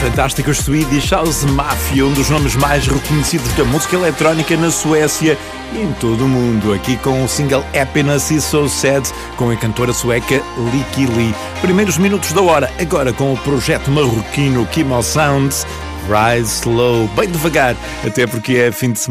fantásticos Swedish House Mafia, um dos nomes mais reconhecidos da música eletrónica na Suécia e em todo o mundo, aqui com o single Happiness is So Sad, com a cantora sueca Lykke Li. Primeiros minutos da hora, agora com o projeto marroquino Kimo Sounds, Rise Slow, bem devagar, até porque é fim de semana.